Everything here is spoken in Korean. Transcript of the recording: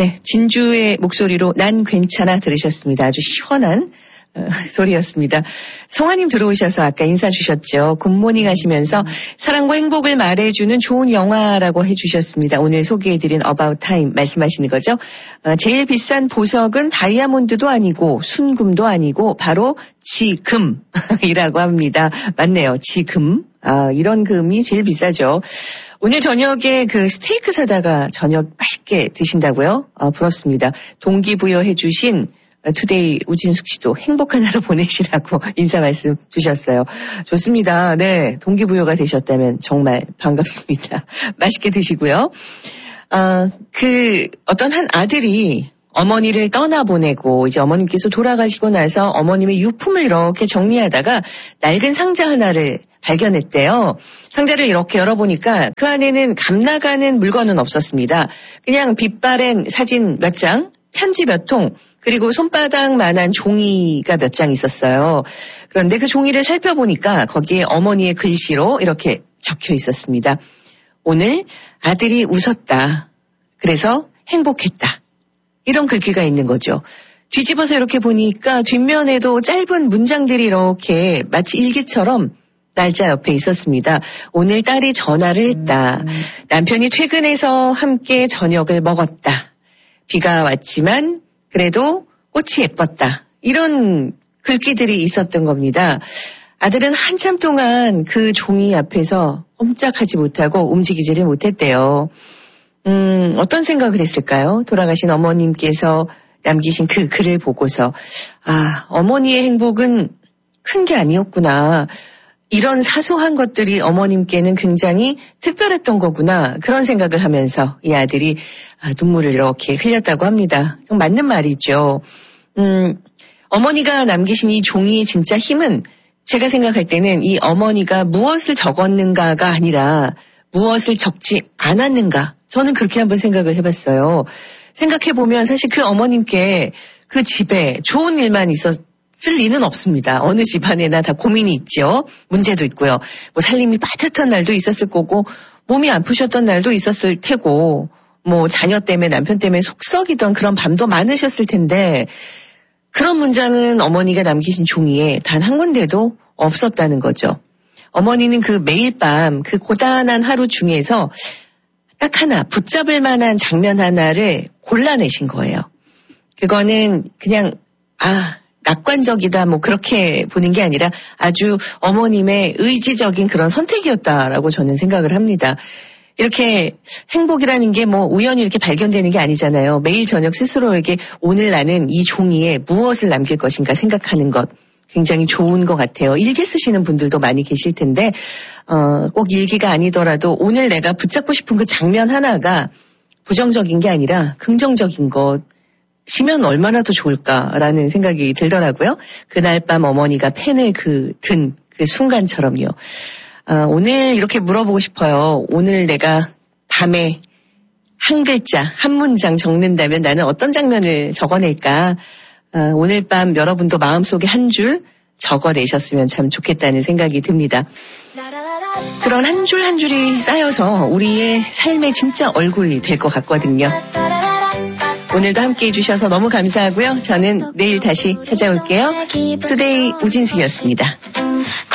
네, 진주의 목소리로 난 괜찮아 들으셨습니다. 아주 시원한 소리였습니다. 성화님 들어오셔서 아까 인사 주셨죠. 굿모닝 하시면서 사랑과 행복을 말해주는 좋은 영화라고 해주셨습니다. 오늘 소개해드린 About Time 말씀하시는 거죠. 제일 비싼 보석은 다이아몬드도 아니고 순금도 아니고 바로 지금이라고 합니다. 맞네요. 지금. 이런 금이 제일 비싸죠. 오늘 저녁에 그 스테이크 사다가 저녁 맛있게 드신다고요? 부럽습니다. 동기부여 해주신 투데이 우진숙 씨도 행복한 하루 보내시라고 인사 말씀 주셨어요. 좋습니다. 네, 동기부여가 되셨다면 정말 반갑습니다. 맛있게 드시고요. 어떤 한 아들이 어머니를 떠나보내고 이제 어머님께서 돌아가시고 나서 어머님의 유품을 이렇게 정리하다가 낡은 상자 하나를 발견했대요. 상자를 이렇게 열어보니까 그 안에는 값나가는 물건은 없었습니다. 그냥 빛바랜 사진 몇 장, 편지 몇 통, 그리고 손바닥만한 종이가 몇 장 있었어요. 그런데 그 종이를 살펴보니까 거기에 어머니의 글씨로 이렇게 적혀 있었습니다. 오늘 아들이 웃었다. 그래서 행복했다. 이런 글귀가 있는 거죠. 뒤집어서 이렇게 보니까 뒷면에도 짧은 문장들이 이렇게 마치 일기처럼 날짜 옆에 있었습니다. 오늘 딸이 전화를 했다. 남편이 퇴근해서 함께 저녁을 먹었다. 비가 왔지만 그래도 꽃이 예뻤다. 이런 글귀들이 있었던 겁니다. 아들은 한참 동안 그 종이 앞에서 꼼짝하지 못하고 움직이지를 못했대요. 어떤 생각을 했을까요? 돌아가신 어머님께서 남기신 그 글을 보고서 어머니의 행복은 큰 게 아니었구나. 이런 사소한 것들이 어머님께는 굉장히 특별했던 거구나. 그런 생각을 하면서 이 아들이 눈물을 이렇게 흘렸다고 합니다. 좀 맞는 말이죠. 어머니가 남기신 이 종이의 진짜 힘은 제가 생각할 때는 이 어머니가 무엇을 적었는가가 아니라 무엇을 적지 않았는가. 저는 그렇게 한번 생각을 해봤어요. 생각해보면 사실 그 어머님께 그 집에 좋은 일만 있었을 리는 없습니다. 어느 집안에나 다 고민이 있죠. 문제도 있고요. 뭐 살림이 빠듯한 날도 있었을 거고 몸이 아프셨던 날도 있었을 테고 뭐 자녀 때문에 남편 때문에 속 썩이던 그런 밤도 많으셨을 텐데 그런 문장은 어머니가 남기신 종이에 단 한 군데도 없었다는 거죠. 어머니는 그 매일 밤 그 고단한 하루 중에서 딱 하나 붙잡을 만한 장면 하나를 골라내신 거예요. 그거는 그냥 낙관적이다 뭐 그렇게 보는 게 아니라 아주 어머님의 의지적인 그런 선택이었다라고 저는 생각을 합니다. 이렇게 행복이라는 게 뭐 우연히 이렇게 발견되는 게 아니잖아요. 매일 저녁 스스로에게 오늘 나는 이 종이에 무엇을 남길 것인가 생각하는 것 굉장히 좋은 것 같아요. 일기 쓰시는 분들도 많이 계실 텐데 꼭 일기가 아니더라도 오늘 내가 붙잡고 싶은 그 장면 하나가 부정적인 게 아니라 긍정적인 것이면 얼마나 더 좋을까라는 생각이 들더라고요. 그날 밤 어머니가 펜을 든 그 순간처럼요. 오늘 이렇게 물어보고 싶어요. 오늘 내가 밤에 한 글자, 한 문장 적는다면 나는 어떤 장면을 적어낼까? 오늘 밤 여러분도 마음속에 한 줄 적어내셨으면 참 좋겠다는 생각이 듭니다. 그런 한 줄 한 줄이 쌓여서 우리의 삶의 진짜 얼굴이 될 것 같거든요. 오늘도 함께 해주셔서 너무 감사하고요. 저는 내일 다시 찾아올게요. 투데이 우진숙이었습니다.